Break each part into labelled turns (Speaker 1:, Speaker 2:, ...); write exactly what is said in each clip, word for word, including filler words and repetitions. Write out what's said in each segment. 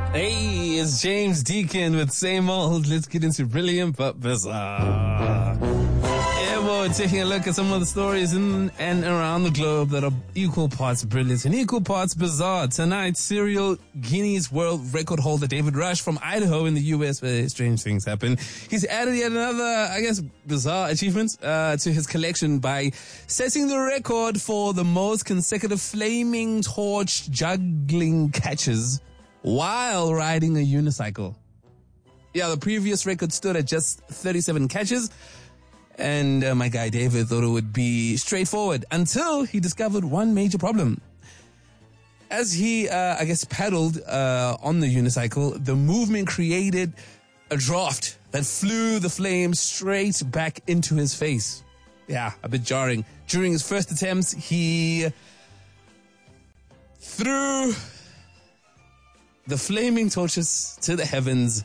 Speaker 1: Hey, it's James Deacon with Same Old. Let's get into Brilliant but Bizarre. Yeah, we're taking a look at some of the stories in and around the globe that are equal parts brilliant and equal parts bizarre. Tonight, serial Guinness World Record holder David Rush from Idaho in the U S, where strange things happen. He's added yet another, I guess, bizarre achievement uh, to his collection by setting the record for the most consecutive flaming torch juggling catches while riding a unicycle. Yeah, the previous record stood at just thirty-seven catches, and uh, my guy David thought it would be straightforward until he discovered one major problem. As he, uh, I guess, paddled uh, on the unicycle, the movement created a draft that flew the flames straight back into his face. Yeah, a bit jarring. During his first attempts, he threw the flaming torches to the heavens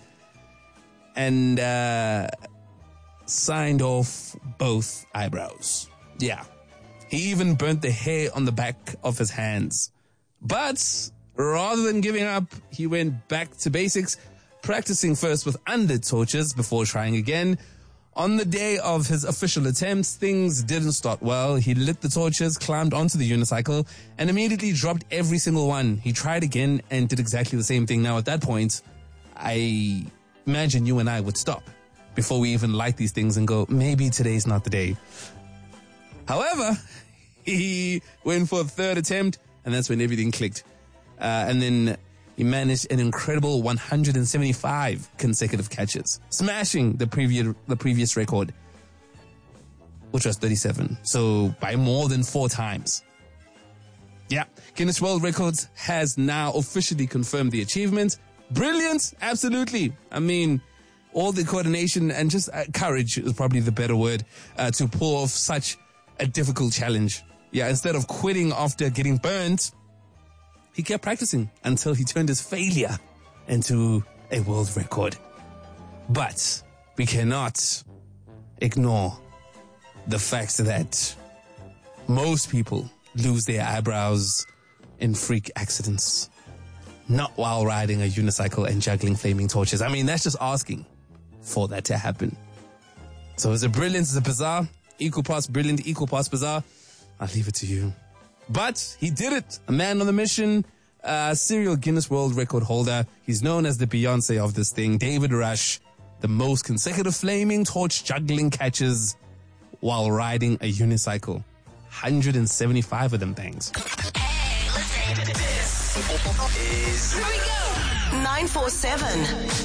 Speaker 1: and uh, signed off both eyebrows. Yeah. He even burnt the hair on the back of his hands. But rather than giving up, he went back to basics, practicing first with unlit torches before trying again. On the day of his official attempts, things didn't start well. He lit the torches, climbed onto the unicycle, and immediately dropped every single one. He tried again and did exactly the same thing. Now, at that point, I imagine you and I would stop before we even light these things and go, maybe today's not the day. However, he went for a third attempt, and that's when everything clicked. Uh, and then he managed an incredible one hundred seventy-five consecutive catches, smashing the previous the previous record, which was thirty-seven. So by more than four times. Yeah, Guinness World Records has now officially confirmed the achievement. Brilliant, absolutely. I mean, all the coordination and just uh, courage is probably the better word uh, to pull off such a difficult challenge. Yeah, instead of quitting after getting burnt, he kept practicing until he turned his failure into a world record. But we cannot ignore the fact that most people lose their eyebrows in freak accidents, not while riding a unicycle and juggling flaming torches. I mean, that's just asking for that to happen. So is it brilliant? Is it bizarre? Equal parts brilliant, equal parts bizarre? I'll leave it to you. But he did it. A man on the mission, a serial Guinness World Record holder. He's known as the Beyonce of this thing. David Rush, the most consecutive flaming torch juggling catches while riding a unicycle. one hundred seventy-five of them things.
Speaker 2: Hey, listen. This is... Here we go. nine four seven.